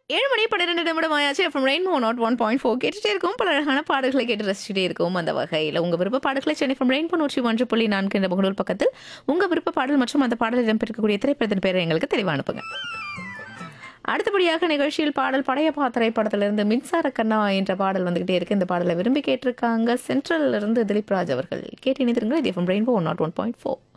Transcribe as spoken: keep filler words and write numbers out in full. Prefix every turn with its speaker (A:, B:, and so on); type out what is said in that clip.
A: ஏழு மணி பன்னிரண்டு நிமிடம் ஆயாச்சு. FM rainbow not one point four கேட்டுட்டே இருக்கும். பல அழகான பாடல்களை கேட்டு ரசிச்சுட்டே இருக்கும். அந்த வகையில் உங்க விருப்ப பாடல்களை சென்னை எஃப்எம் ரெயின்போ நூற்றி ஒன்று புள்ளி நான்கு என்ற முகநூல் பக்கத்தில் உங்க விருப்ப பாடல் மற்றும் அந்த பாடல் இடம்பெறக்கூடிய திரைப்படத்தின் பேரை எங்களுக்கு தெளிவாக அனுப்புங்க. அடுத்தபடியாக நிகழ்ச்சியில் பாடல் படையப்பா திரைப்படத்திலிருந்து மின்சார கண்ணா என்ற பாடல் வந்துகிட்டே இருக்கு. இந்த பாடலை விரும்பி கேட்டிருக்காங்க சென்ட்ரல்ல இருந்து திலீப் ராஜ் அவர்கள். கேட்டு இணைந்திருங்கள். இது FM rainbow not one point four.